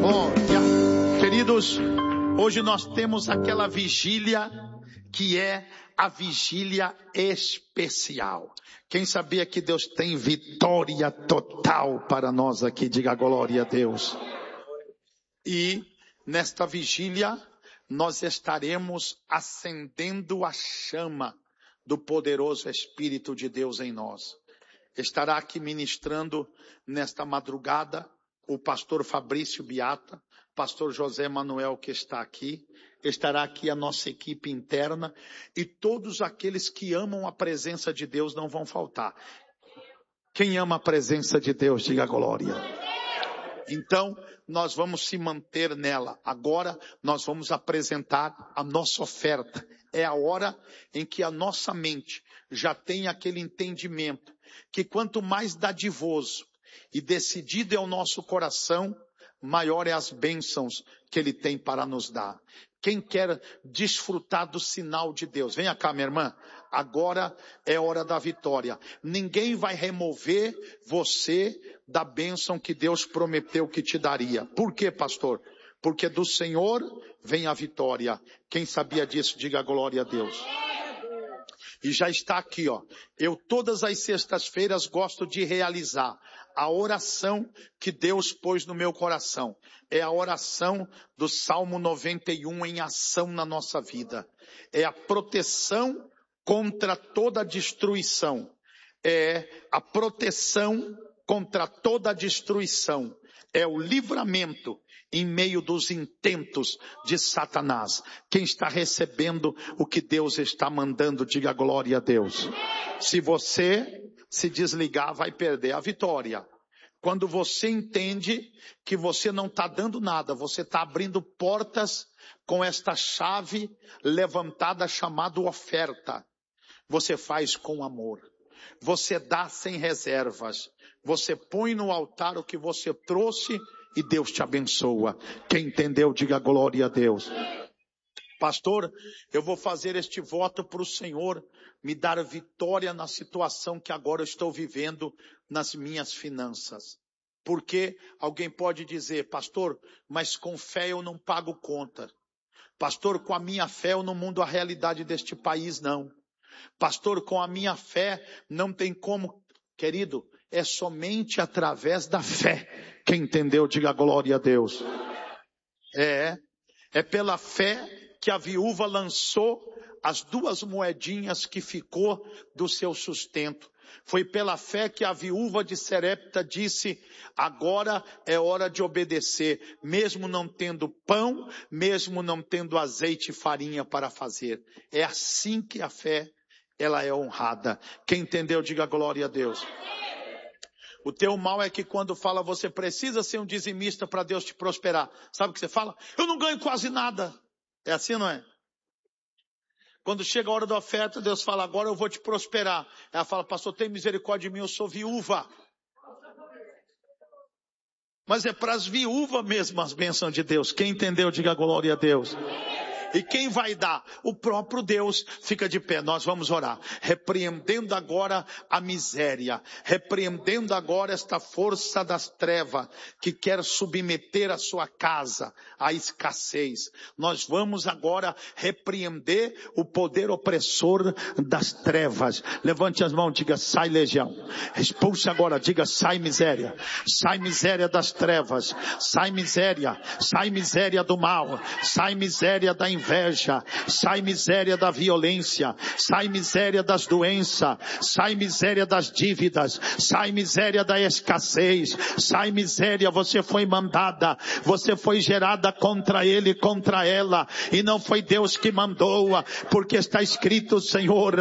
Glória. Queridos, hoje nós temos aquela vigília que é a vigília especial. Quem sabia que Deus tem vitória total para nós aqui? Diga glória a Deus. E nesta vigília nós estaremos acendendo a chama do poderoso Espírito de Deus em nós. Estará aqui ministrando nesta madrugada o pastor Fabrício Beata, pastor José Manuel que está aqui, estará aqui a nossa equipe interna e todos aqueles que amam a presença de Deus não vão faltar. Quem ama a presença de Deus, diga glória. Então, nós vamos se manter nela. Agora, nós vamos apresentar a nossa oferta. É a hora em que a nossa mente já tem aquele entendimento que quanto mais dadivoso e decidido é o nosso coração, maior é as bênçãos que Ele tem para nos dar. Quem quer desfrutar do sinal de Deus? Venha cá, minha irmã. Agora é hora da vitória. Ninguém vai remover você da bênção que Deus prometeu que te daria. Por quê, pastor? Porque do Senhor vem a vitória. Quem sabia disso, diga glória a Deus. E já está aqui, ó. Eu todas as sextas-feiras gosto de realizar a oração que Deus pôs no meu coração. É a oração do Salmo 91 em ação na nossa vida. É a proteção contra toda destruição. É a proteção contra toda destruição. É o livramento em meio dos intentos de Satanás. Quem está recebendo o que Deus está mandando, diga glória a Deus. Se você se desligar, vai perder a vitória. Quando você entende que você não está dando nada, você está abrindo portas com esta chave levantada chamada oferta. Você faz com amor. Você dá sem reservas. Você põe no altar o que você trouxe e Deus te abençoa. Quem entendeu, diga glória a Deus. Pastor, eu vou fazer este voto para o Senhor me dar vitória na situação que agora eu estou vivendo nas minhas finanças. Porque alguém pode dizer, pastor, mas com fé eu não pago conta. Pastor, com a minha fé eu não mudo a realidade deste país, não. Pastor, com a minha fé não tem como. Querido, é somente através da fé. Quem entendeu, diga glória a Deus. É pela fé que a viúva lançou as 2 moedinhas que ficou do seu sustento. Foi pela fé que a viúva de Serepta disse, agora é hora de obedecer, mesmo não tendo pão, mesmo não tendo azeite e farinha para fazer. É assim que a fé, ela é honrada. Quem entendeu, diga glória a Deus. O teu mal é que quando fala você precisa ser um dizimista para Deus te prosperar. Sabe o que você fala? Eu não ganho quase nada. É assim, não é? Quando chega a hora da oferta, Deus fala, agora eu vou te prosperar. Ela fala, pastor, tem misericórdia de mim, eu sou viúva. Mas é para as viúvas mesmo as bênçãos de Deus. Quem entendeu, diga glória a Deus. E quem vai dar? O próprio Deus. Fica de pé, nós vamos orar. Repreendendo agora a miséria. Repreendendo agora esta força das trevas que quer submeter a sua casa à escassez. Nós vamos agora repreender o poder opressor das trevas. Levante as mãos, diga sai legião. Expulse agora, diga sai miséria. Sai miséria das trevas. Sai miséria do mal. Sai miséria da inveja, sai miséria da violência, sai miséria das doenças, sai miséria das dívidas, sai miséria da escassez, sai miséria, você foi mandada, você foi gerada contra ele, contra ela, e não foi Deus que mandou, porque está escrito, Senhor,